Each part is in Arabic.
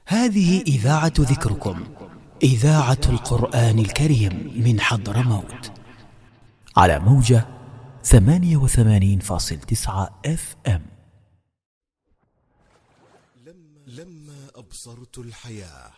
هذه إذاعة ذكركم، إذاعة القرآن الكريم من حضرموت، على موجة 88.9 FM. لما أبصرت الحياة.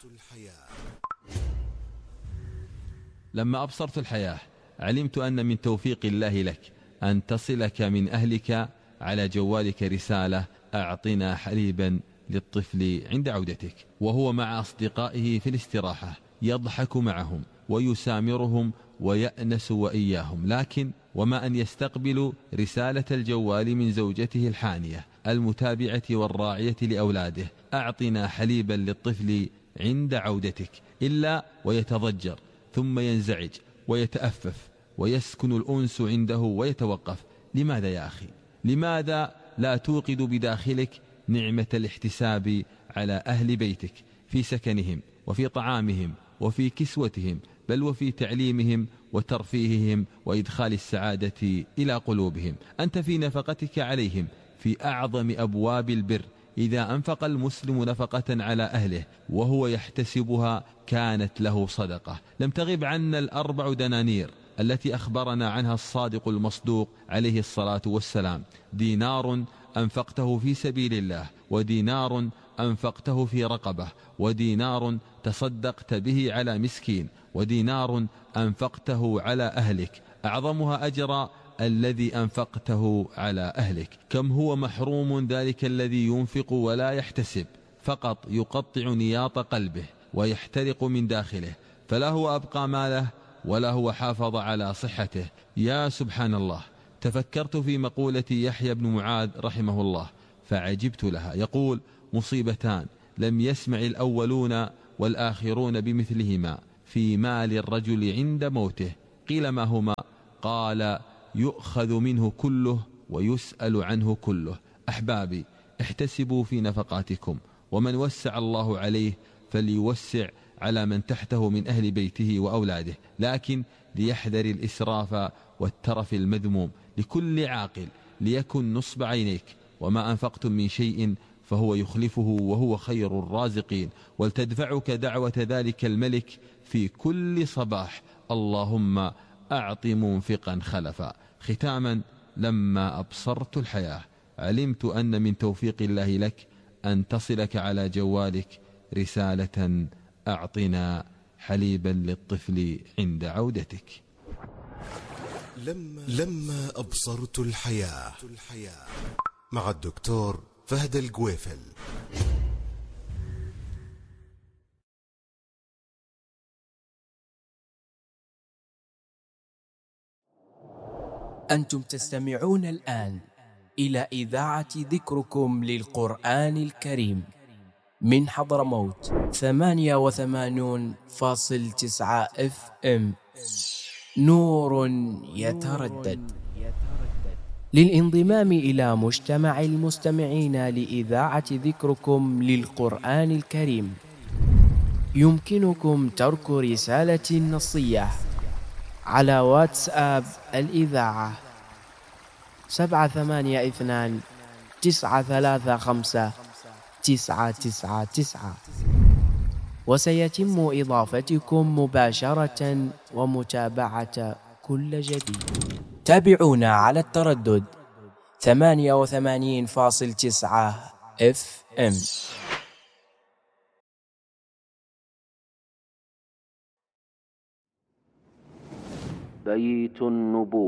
لما أبصرت الحياة علمت أن من توفيق الله لك أن تصلك من أهلك على جوالك رسالة: أعطنا حليبا للطفل عند عودتك، وهو مع أصدقائه في الاستراحة يضحك معهم ويسامرهم ويأنس وإياهم، لكن وما أن يستقبل رسالة الجوال من زوجته الحانية المتابعة والراعية لأولاده: أعطنا حليبا للطفل عند عودتك، إلا ويتضجر ثم ينزعج ويتأفف ويسكن الأنس عنده ويتوقف. لماذا يا أخي؟ لماذا لا توقد بداخلك نعمة الاحتساب على أهل بيتك في سكنهم وفي طعامهم وفي كسوتهم، بل وفي تعليمهم وترفيههم وإدخال السعادة إلى قلوبهم؟ أنت في نفقتك عليهم في أعظم أبواب البر. إذا أنفق المسلم نفقة على أهله وهو يحتسبها كانت له صدقة. لم تغب عنا 4 دنانير التي أخبرنا عنها الصادق المصدوق عليه الصلاة والسلام: دينار أنفقته في سبيل الله، ودينار أنفقته في رقبة، ودينار تصدقت به على مسكين، ودينار أنفقته على أهلك. أعظمها أجرا الذي أنفقته على أهلك. كم هو محروم ذلك الذي ينفق ولا يحتسب، فقط يقطع نياط قلبه ويحترق من داخله، فلا هو أبقى ماله ولا هو حافظ على صحته. يا سبحان الله، تفكرت في مقولة يحيى بن معاذ رحمه الله فعجبت لها، يقول: مصيبتان لم يسمع الأولون والآخرون بمثلهما في مال الرجل عند موته. قيل: ما هما؟ قال: يؤخذ منه كله ويسأل عنه كله. أحبابي، احتسبوا في نفقاتكم، ومن وسع الله عليه فليوسع على من تحته من أهل بيته وأولاده، لكن ليحذر الإسراف والترف المذموم. لكل عاقل ليكن نصب عينيك: وما أنفقتم من شيء فهو يخلفه وهو خير الرازقين. ولتدفعك دعوة ذلك الملك في كل صباح: اللهم أعط منفقا خلفا. ختاما، لما أبصرت الحياة علمت أن من توفيق الله لك أن تصلك على جوالك رسالة: أعطنا حليبا للطفل عند عودتك. لما أبصرت الحياة مع الدكتور فهد الجويفل. أنتم تستمعون الآن إلى إذاعة ذكركم للقرآن الكريم من حضرموت 88.9 FM. نور يتردد. للانضمام إلى مجتمع المستمعين لإذاعة ذكركم للقرآن الكريم يمكنكم ترك رسالة نصية على واتساب الإذاعة 782-935-999، وسيتم إضافتكم مباشرة ومتابعة كل جديد. تابعونا على التردد 88.9 FM. بيت النبوة.